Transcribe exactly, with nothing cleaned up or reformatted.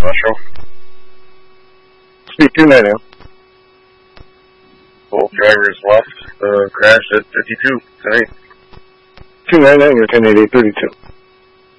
Marshal. Speak two ninety. Both drivers left. Uh, crashed at fifty-two tonight. two ninety or ten eighty thirty-two.